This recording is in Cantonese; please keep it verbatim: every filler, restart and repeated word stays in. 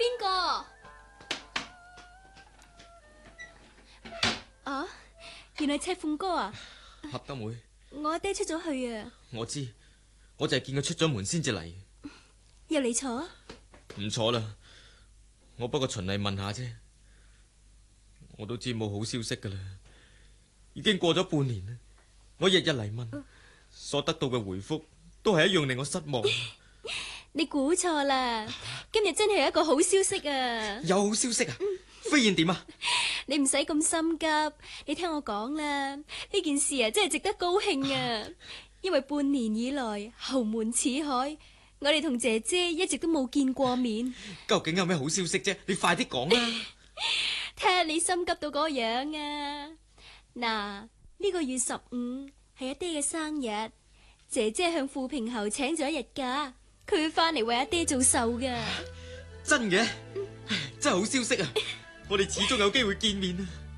邊個？啊，原來赤鳳哥啊！ 合德妹， 我阿爹出咗去啊。 我知，我就係見佢出咗門先至嚟。 入嚟坐。 唔坐啦，我不過循例問下啫。我都知冇好消息噶啦，已經過咗半年啦。我日日嚟問，所得到嘅回覆都係一樣令我失望。 你估錯啦，今日真係有一個好消息啊！ 有好消息啊？飛燕點啊？ 你唔使咁心急，你聽我講啦。呢件事啊，真係值得高興啊！因為半年以來侯門似海，我哋同姐姐一直都冇見過面。 究竟有咩好消息啫？你快啲講啦！ 睇下你心急到嗰個樣啊！嗱，呢個月十五係阿爹嘅生日，姐姐向富平侯請咗一日假，佢會翻嚟為阿爹做壽噶。 真嘅？真係好消息啊！我哋始終有機會見面啊！